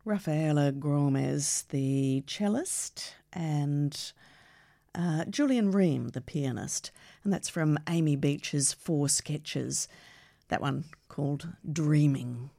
Rafaela Gromes, the cellist, and Julian Ream, the pianist. And that's from Amy Beach's 4 sketches. That one called Dreaming.